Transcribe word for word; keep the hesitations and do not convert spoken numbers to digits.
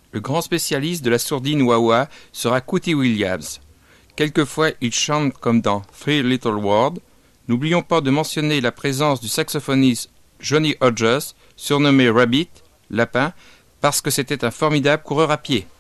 Le grand spécialiste de la sourdine wah-wah sera Cootie Williams. Quelquefois, il chante comme dans Three Little Words. N'oublions pas de mentionner la présence du saxophoniste Johnny Hodges, surnommé Rabbit, lapin, parce que c'était un formidable coureur à pied.